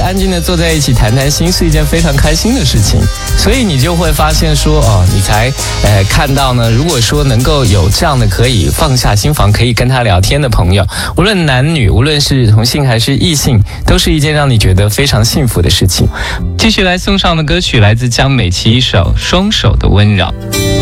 安静的坐在一起谈谈心是一件非常开心的事情，所以你就会发现说你才看到呢，如果说能够有这样的可以放下心防可以跟他聊天的朋友，无论男女，无论是同性还是异性，都是一件让你觉得非常幸福的事情。继续来送上的歌曲来自江美琪一首《双手的温柔》。